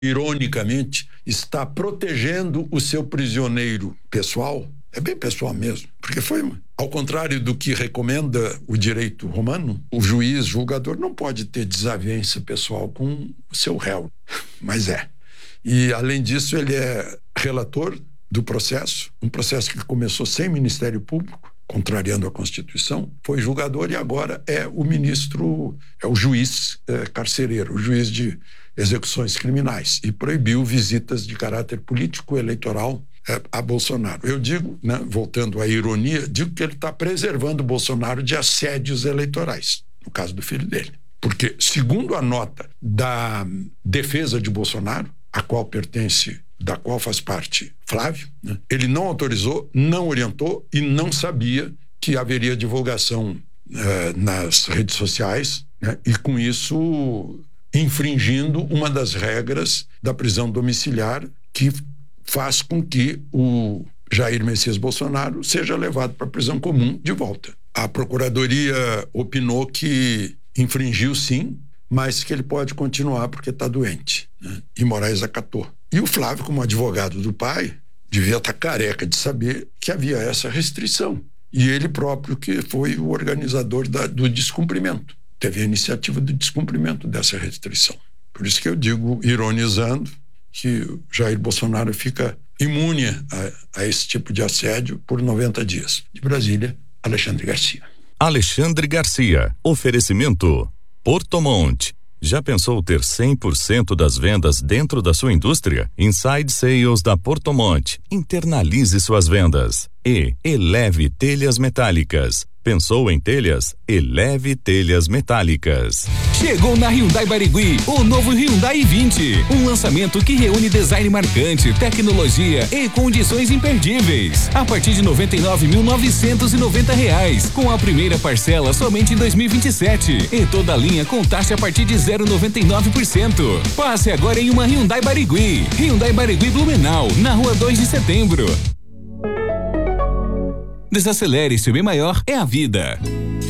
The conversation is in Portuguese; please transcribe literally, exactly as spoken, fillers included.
ironicamente, está protegendo o seu prisioneiro pessoal. É bem pessoal mesmo, porque foi, ao contrário do que recomenda o direito romano, o juiz, julgador, não pode ter desavença pessoal com o seu réu, mas é. E, além disso, ele é relator do processo, um processo que começou sem Ministério Público, contrariando a Constituição, foi julgador e agora é o ministro, é o juiz é, carcereiro, o juiz de execuções criminais, e proibiu visitas de caráter político eleitoral é, a Bolsonaro. Eu digo, né, voltando à ironia, digo que ele está preservando o Bolsonaro de assédios eleitorais, no caso do filho dele. Porque, segundo a nota da defesa de Bolsonaro, a qual pertence, da qual faz parte Flávio, né, ele não autorizou, não orientou e não sabia que haveria divulgação eh, nas redes sociais, né, e com isso infringindo uma das regras da prisão domiciliar que faz com que o Jair Messias Bolsonaro seja levado para a prisão comum de volta. A Procuradoria opinou que infringiu sim, mas que ele pode continuar porque está doente, né? E Moraes acatou. E o Flávio, como advogado do pai, devia estar careca de saber que havia essa restrição. E ele próprio que foi o organizador da, do descumprimento. Teve a iniciativa do descumprimento dessa restrição. Por isso que eu digo, ironizando, que o Jair Bolsonaro fica imune a, a esse tipo de assédio por noventa dias. De Brasília, Alexandre Garcia. Alexandre Garcia. Oferecimento Portomont. Já pensou ter cem por cento das vendas dentro da sua indústria? Inside Sales da Portomont. Internalize suas vendas. E Eleve Telhas Metálicas. Pensou em telhas? Eleve Telhas Metálicas. Chegou na Hyundai Barigui o novo Hyundai i vinte, um lançamento que reúne design marcante, tecnologia e condições imperdíveis. A partir de noventa e nove mil novecentos e noventa reais, com a primeira parcela somente em dois mil e vinte e sete e toda a linha com taxa a partir de zero vírgula noventa e nove por cento. Passe agora em uma Hyundai Barigui. Hyundai Barigui Blumenau, na rua dois de setembro. Desacelere, seu bem maior é a vida.